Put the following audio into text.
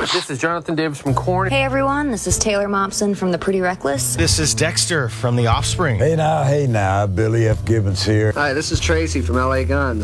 This is Jonathan Davis from Korn. Hey everyone, this is Taylor Momsen from The Pretty Reckless. This is Dexter from The Offspring. Hey now, Billy F. Gibbons here. Hi, this is Tracy from LA Guns.